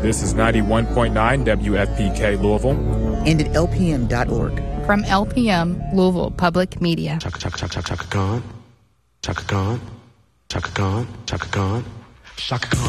This is 91.9 WFPK Louisville. And at LPM.org. From LPM, Louisville Public Media. Chaka Khan. Chaka Khan. Chaka Khan. Chaka Khan. Chaka Khan. Chaka Khan.